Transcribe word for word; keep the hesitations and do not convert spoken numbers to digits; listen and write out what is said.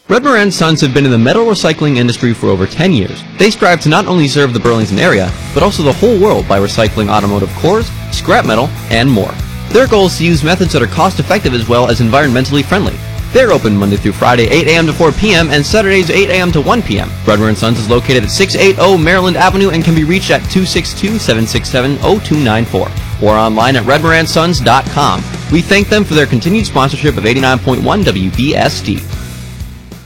Redmer and Sons have been in the metal recycling industry for over ten years. They strive to not only serve the Burlington area, but also the whole world by recycling automotive cores, scrap metal, and more. Their goal is to use methods that are cost-effective as well as environmentally friendly. They're open Monday through Friday, eight a m to four p m and Saturdays, eight a m to one p m Redmer and Sons is located at six eighty Maryland Avenue and can be reached at two six two, seven six seven, zero two nine four or online at redmer and sons dot com. We thank them for their continued sponsorship of eighty-nine point one W B S D.